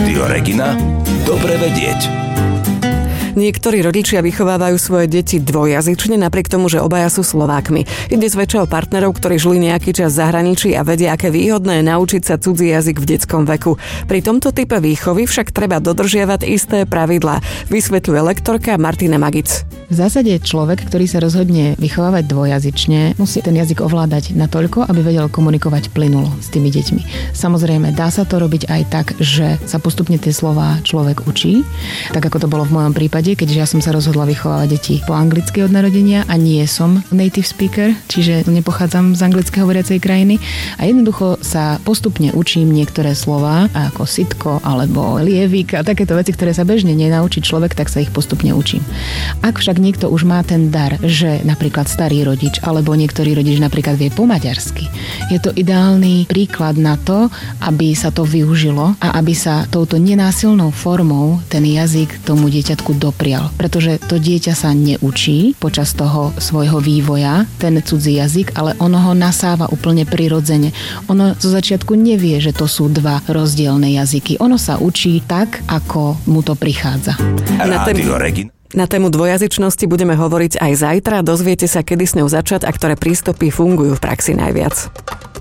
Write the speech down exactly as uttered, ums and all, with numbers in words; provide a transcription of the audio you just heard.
Rádio Regina. Dobre vedieť. Niektorí rodičia vychovávajú svoje deti dvojjazyčne, napriek tomu, že obaja sú Slovákmi. Ide zväčša o partnerov, ktorí žili nejaký čas v zahraničí a vedia, aké výhodné je naučiť sa cudzí jazyk v detskom veku. Pri tomto type výchovy však treba dodržiavať isté pravidlá, vysvetľuje lektorka Martina Magic. V zásade človek, ktorý sa rozhodne vychovávať dvojjazyčne, musí ten jazyk ovládať natoľko, aby vedel komunikovať plynulo s tými deťmi. Samozrejme, dá sa to robiť aj tak, že sa postupne tie slová človek učí, tak ako to bolo v mojom prípade, keďže ja som sa rozhodla vychovávať deti po anglicky od narodenia a nie som native speaker, čiže nepochádzam z anglicky hovoriacej krajiny a jednoducho sa postupne učím niektoré slová ako sitko alebo lievik a takéto veci, ktoré sa bežne nenaučí človek, tak sa ich postupne učím. Ak však niekto už má ten dar, že napríklad starý rodič alebo niektorý rodič napríklad vie po maďarsky, je to ideálny príklad na to, aby sa to využilo a aby sa touto nenásilnou formou ten jazyk tomu dieťatku do prial, pretože to dieťa sa neučí počas toho svojho vývoja, ten cudzí jazyk, ale ono ho nasáva úplne prirodzene. Ono zo začiatku nevie, že to sú dva rozdielne jazyky. Ono sa učí tak, ako mu to prichádza. Rádio Regina. Na tému dvojazyčnosti budeme hovoriť aj zajtra. Dozviete sa, kedy s ňou začať a ktoré prístupy fungujú v praxi najviac.